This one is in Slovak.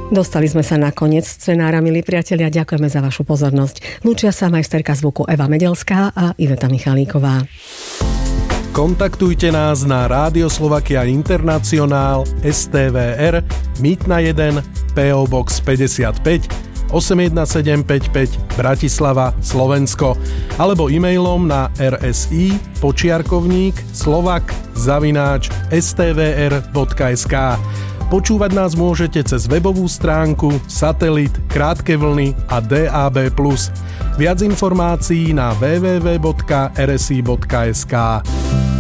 Dostali sme sa na koniec scenára, milí priatelia. Ďakujeme za vašu pozornosť. Lúčia sa majsterka zvuku Eva Medelská a Iveta Michalíková. Kontaktujte nás na Rádio Slovakia Internacionál STVR Mýtna 1 PO Box 55 81755 Bratislava, Slovensko alebo e-mailom na rsi@slovak@stvr.sk. Počúvať nás môžete cez webovú stránku, satelit, krátke vlny a DAB+. Viac informácií na www.rsi.sk.